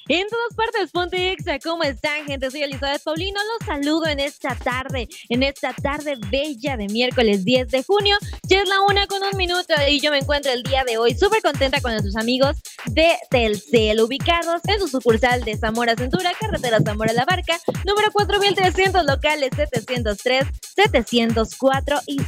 En todas partes, ponte Exa, ¿cómo están, gente? Soy Elizabeth Paulino, los saludo en esta tarde bella de miércoles 10 de junio. Ya es la 1:01 y yo me encuentro el día de hoy súper contenta con nuestros amigos de Telcel, ubicados en su sucursal de Zamora Centura, carretera Zamora La Barca, número 4300, locales 703, 704 y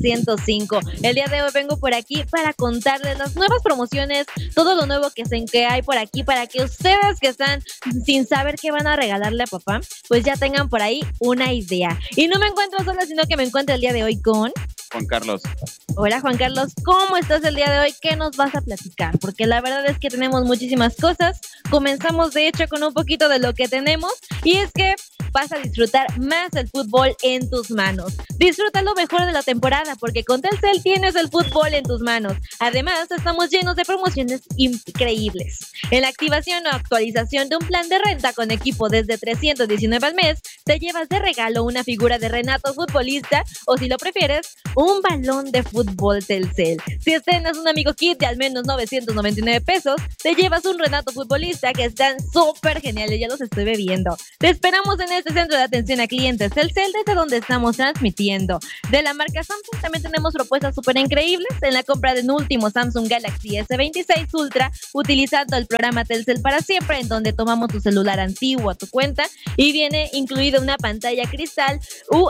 705. El día de hoy vengo por aquí para contarles las nuevas promociones, todo lo nuevo que hay por aquí, para que ustedes que están sin saber qué van a regalarle a papá, pues ya tengan por ahí una idea. Y no me encuentro sola, sino que me encuentro el día de hoy con Juan Carlos. Hola Juan Carlos, ¿cómo estás el día de hoy? ¿Qué nos vas a platicar? Porque la verdad es que tenemos muchísimas cosas. Comenzamos de hecho con un poquito de lo que tenemos, y es que vas a disfrutar más el fútbol en tus manos. Disfruta lo mejor de la temporada, porque con Telcel tienes el fútbol en tus manos. Además, estamos llenos de promociones increíbles. En la activación o actualización de un plan de renta con equipo desde 319 al mes, te llevas de regalo una figura de Renato futbolista, o si lo prefieres, un balón de fútbol Telcel. Si estrenas un amigo kit de al menos 999 pesos, te llevas un Renato futbolista que están súper geniales, ya los estoy bebiendo. Te esperamos en este centro de atención a clientes Telcel, desde donde estamos transmitiendo. De la marca Samsung también tenemos propuestas súper increíbles en la compra de un último Samsung Galaxy S26 Ultra, utilizando el programa Telcel para siempre, en donde tomamos tu celular antiguo a tu cuenta y viene incluida una pantalla cristal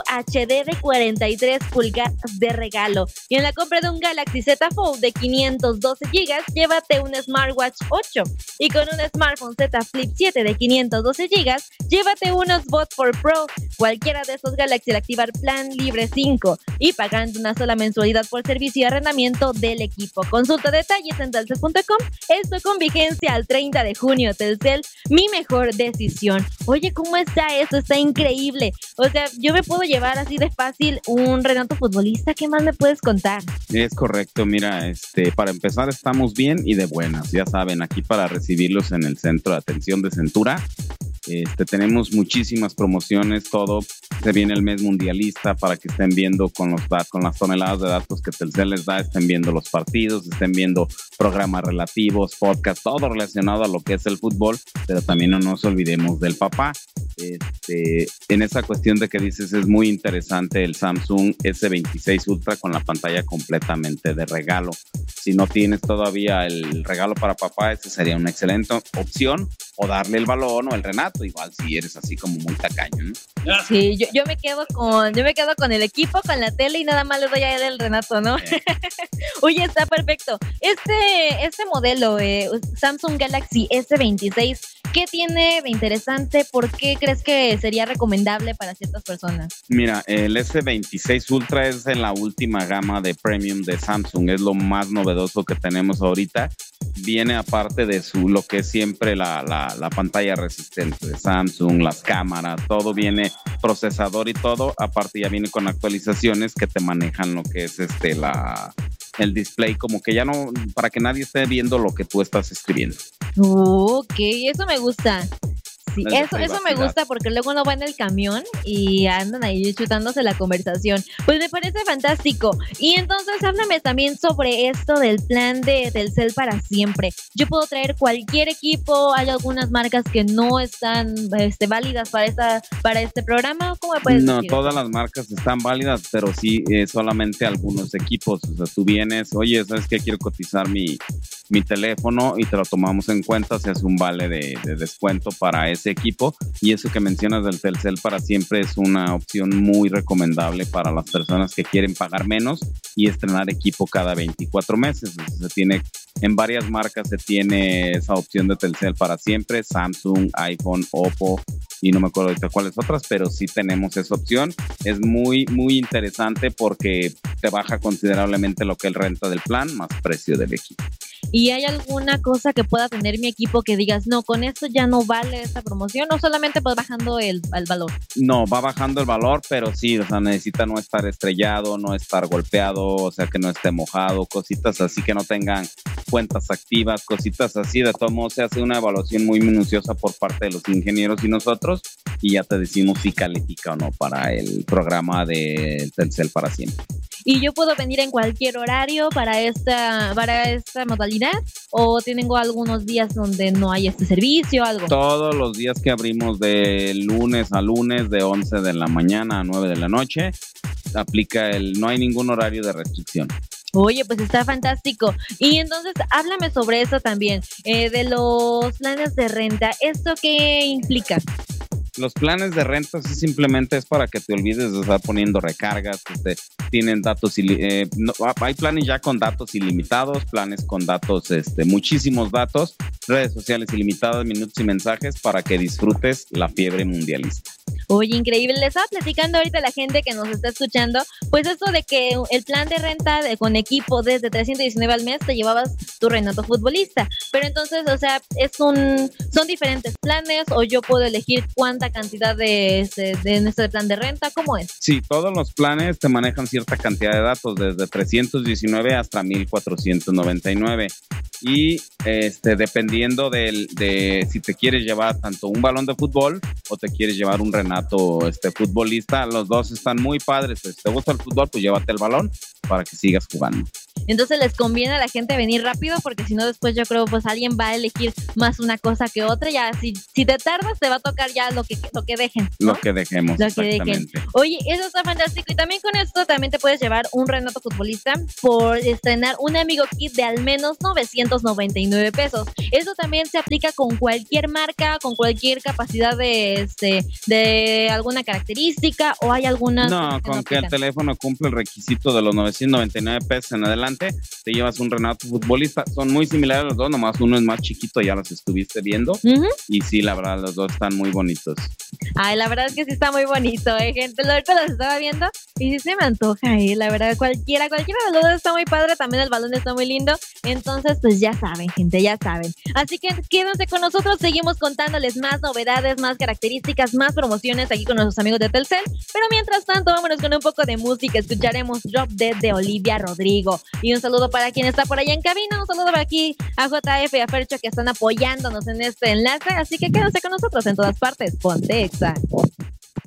UHD de 43 pulgadas de regalo. Y en la compra de un Galaxy Z Fold de 512 GB, llévate un Smartwatch 8. Y con un smartphone Z Flip 7 de 512 GB, llévate unos Buds for Pro. Cualquiera de estos Galaxy al activar plan libre 5 y pagando una sola mensualidad por servicio y arrendamiento del equipo. Consulta detalles en telcel.com. Esto con vigencia al 30 de junio. Telcel, mi mejor decisión. Oye, ¿cómo está esto? Está increíble. O sea, yo me puedo llevar así de fácil un Renato futbolista. ¿Qué más me puedes contar? Es correcto, mira, para empezar estamos bien y de buenas, ya saben, aquí para recibirlos en el centro de atención de Centura. Tenemos muchísimas promociones, todo se viene el mes mundialista para que estén viendo con las toneladas de datos que Telcel les da, estén viendo los partidos, estén viendo programas relativos, podcast, todo relacionado a lo que es el fútbol, pero también no nos olvidemos del papá. En esa cuestión de que dices, es muy interesante el Samsung S26 Ultra con la pantalla completamente de regalo. Si no tienes todavía el regalo para papá, esa sería una excelente opción, o darle el balón o el Renato, igual si eres así como muy tacaño, ¿no? Sí, yo me quedo con el equipo, con la tele, y nada más le doy a él el Renato, ¿no? Oye, está perfecto. Este modelo, Samsung Galaxy S26, ¿qué tiene de interesante? ¿Por qué crees que sería recomendable para ciertas personas? Mira, el S26 Ultra es en la última gama de premium de Samsung, es lo más novedoso que tenemos ahorita. Viene aparte de lo que es siempre la pantalla resistente de Samsung, las cámaras, todo viene, procesador y todo, aparte ya viene con actualizaciones que te manejan lo que es el display, como que ya no, para que nadie esté viendo lo que tú estás escribiendo. Ok, eso me gusta. Sí, eso me gusta, porque luego uno va en el camión y andan ahí chutándose la conversación. Pues me parece fantástico. Y entonces háblame también sobre esto del plan de Telcel para siempre. Yo puedo traer cualquier equipo. ¿Hay algunas marcas que no están válidas para este programa? ¿Cómo me puedes decir? No, todas las marcas están válidas, pero sí solamente algunos equipos. O sea, tú vienes, oye, ¿sabes qué? Quiero cotizar mi teléfono y te lo tomamos en cuenta, se hace un vale de descuento para ese equipo, y eso que mencionas del Telcel para siempre es una opción muy recomendable para las personas que quieren pagar menos y estrenar equipo cada 24 meses. Se tiene, en varias marcas se tiene esa opción de Telcel para siempre, Samsung, iPhone, Oppo, y no me acuerdo ahorita cuáles otras, pero sí tenemos esa opción. Es muy, muy interesante porque te baja considerablemente lo que es el renta del plan más precio del equipo. ¿Y hay alguna cosa que pueda tener mi equipo que digas, no, con esto ya no vale esta promoción, o solamente pues bajando el valor? No, va bajando el valor, pero sí, o sea, necesita no estar estrellado, no estar golpeado, o sea, que no esté mojado, cositas así, que no tengan cuentas activas, cositas así. De todos modos, se hace una evaluación muy minuciosa por parte de los ingenieros y nosotros, y ya te decimos si califica o no para el programa de Telcel para siempre. y yo puedo venir en cualquier horario para esta modalidad, o tengo algunos días donde no hay este servicio, algo. Todos los días que abrimos de lunes a lunes, de 11 de la mañana a 9 de la noche, no hay ningún horario de restricción. Oye, pues está fantástico. Y entonces, háblame sobre eso también, de los planes de renta. ¿Esto qué implica? Los planes de renta sí simplemente es para que te olvides de estar poniendo recargas, tienen datos, hay planes ya con datos ilimitados, planes con datos, muchísimos datos, redes sociales ilimitadas, minutos y mensajes para que disfrutes la fiebre mundialista. Oye, increíble. Le estaba platicando ahorita a la gente que nos está escuchando, pues esto de que el plan de renta con equipo desde 319 al mes te llevabas tu Renato futbolista. Pero entonces, o sea, son diferentes planes, o yo puedo elegir cuánta cantidad de este plan de renta. ¿Cómo es? Sí, todos los planes te manejan cierta cantidad de datos, desde 319 hasta 1499. Y dependiendo de si te quieres llevar tanto un balón de fútbol o te quieres llevar un Renato futbolista, los dos están muy padres. Si te gusta el fútbol, pues llévate el balón para que sigas jugando. Entonces les conviene a la gente venir rápido, porque si no después yo creo pues alguien va a elegir más una cosa que otra. Ya si te tardas te va a tocar ya lo que dejen, ¿no? Lo que dejemos, lo exactamente. Que dejen. Oye, eso está fantástico. Y también con esto también te puedes llevar un Renato futbolista por estrenar un Amigo Kit de al menos 999 pesos. Eso también se aplica con cualquier marca, con cualquier capacidad de alguna característica, o hay alguna. No, con que el teléfono cumple el requisito de los 999 pesos en adelante, te llevas un Renato futbolista. Son muy similares los dos, nomás uno es más chiquito, ya los estuviste viendo. Y sí, la verdad, los dos están muy bonitos. Ay, la verdad es que sí está muy bonito, gente. Ahorita los estaba viendo y sí se me antoja, la verdad, cualquiera de los dos está muy padre. También el balón está muy lindo. Entonces, pues ya saben, gente, ya saben. Así que quédense con nosotros, seguimos contándoles más novedades, más características, más promociones aquí con nuestros amigos de Telcel. Pero mientras tanto, vámonos con un poco de música. Escucharemos Drop Dead de Olivia Rodrigo. Y un saludo para quien está por allá en cabina. Un saludo para aquí a JF y a Fercho, que están apoyándonos en este enlace. Así que quédense con nosotros en todas partes. Ponte Exa.